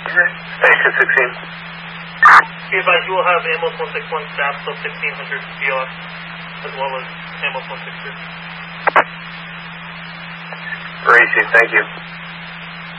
Station 16. Be advised, you will have ambulance 161 staff till 1600 BOF, as well as ambulance 162. Racing, thank you.